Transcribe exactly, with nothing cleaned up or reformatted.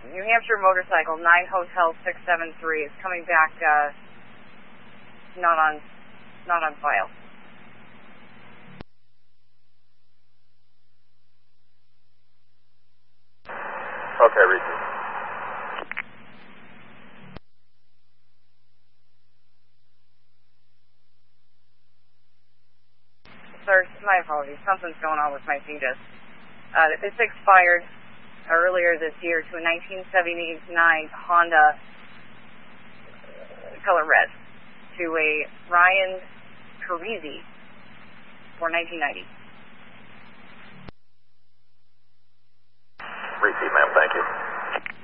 New Hampshire motorcycle, nine Hotel six seven three. It's coming back, uh, not on, not on file. Okay, receive. Sir, my apologies. Something's going on with my C D I S. Uh, this expired earlier this year to a nineteen seventy-nine Honda color red to a Ryan Carisi for nineteen ninety.